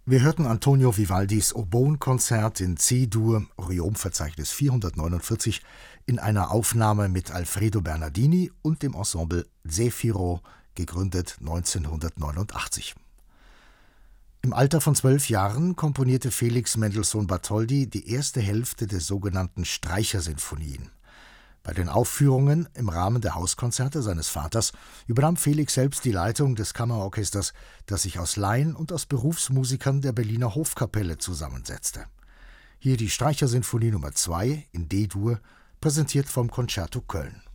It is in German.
Wir hörten Antonio Vivaldis Oboenkonzert in C-Dur, Orion-Verzeichnis 449, in einer Aufnahme mit Alfredo Bernardini und dem Ensemble Zefiro, gegründet 1989. Im Alter von 12 Jahren komponierte Felix Mendelssohn Bartholdy die erste Hälfte der sogenannten Streichersinfonien. Bei den Aufführungen im Rahmen der Hauskonzerte seines Vaters übernahm Felix selbst die Leitung des Kammerorchesters, das sich aus Laien und aus Berufsmusikern der Berliner Hofkapelle zusammensetzte. Hier die Streichersinfonie Nummer 2 in D-Dur, präsentiert vom Concerto Köln.